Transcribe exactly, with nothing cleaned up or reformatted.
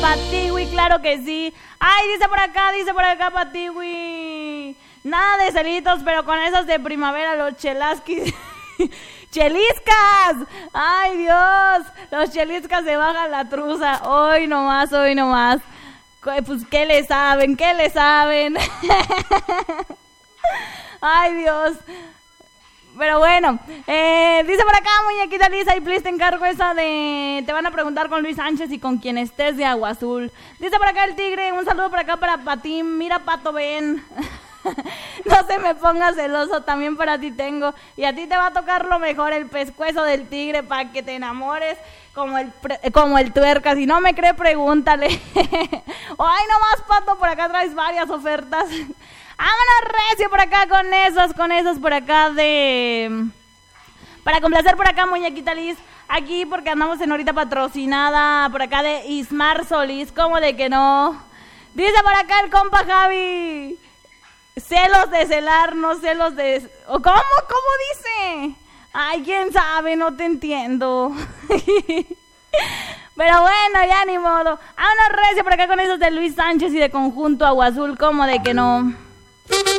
Patiwi, claro que sí. Ay, dice por acá, dice por acá Patiwi. Nada de celitos, pero con esos de primavera, los chelaskis. ¡Cheliscas! ¡Ay, Dios! Los cheliscas se bajan la truza. Hoy nomás, hoy nomás. Pues, ¿qué le saben? ¿Qué le saben? ¡Ay, Dios! Pero bueno, eh, dice por acá, muñequita Lisa, y please te encargo esa de... Te van a preguntar con Luis Sánchez y con quien estés de Agua Azul. Dice por acá el tigre, un saludo por acá para Patín. Mira, Pato, ven. No se me ponga celoso, también para ti tengo. Y a ti te va a tocar lo mejor, el pescuezo del tigre, para que te enamores como el, como el tuerca. Si no me cree, pregúntale. Ay, nomás, Pato, por acá traes varias ofertas. Vámonos recio por acá con esas, con esas por acá de... Para complacer por acá, muñequita Liz, aquí porque andamos en ahorita patrocinada por acá de Ismar Solís, ¿cómo de que no? Dice por acá el compa Javi, celos de celar, no celos de... ¿Cómo? ¿Cómo dice? Ay, quién sabe, no te entiendo. Pero bueno, ya ni modo. Vámonos recio por acá con esos de Luis Sánchez y de Conjunto Agua Azul, ¿cómo de que no?